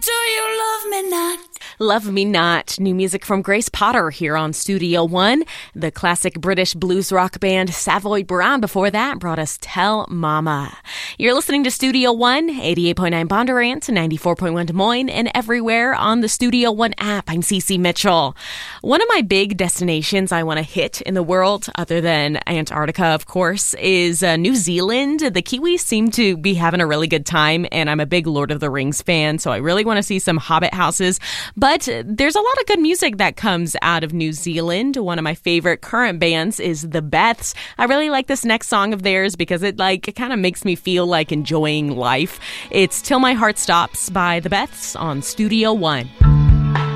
Do you love me not? Love Me Not, new music from Grace Potter here on Studio One. The classic British blues rock band Savoy Brown before that brought us Tell Mama. You're listening to Studio One, 88.9 Bondurant, 94.1 Des Moines, and everywhere on the Studio One app. I'm Cece Mitchell. One of my big destinations I want to hit in the world, other than Antarctica, of course, is New Zealand. The Kiwis seem to be having a really good time, and I'm a big Lord of the Rings fan, so I really want to see some Hobbit houses. But there's a lot of good music that comes out of New Zealand. One of my favorite current bands is The Beths. I really like this next song of theirs because it kind of makes me feel like enjoying life. It's Till My Heart Stops by The Beths on Studio One.